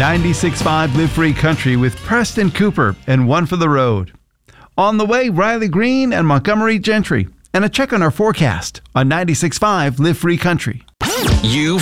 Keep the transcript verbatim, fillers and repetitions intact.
ninety-six point five Live Free Country with Preston Cooper and One for the Road. On the way, Riley Green and Montgomery Gentry. And a check on our forecast on ninety-six point five Live Free Country. You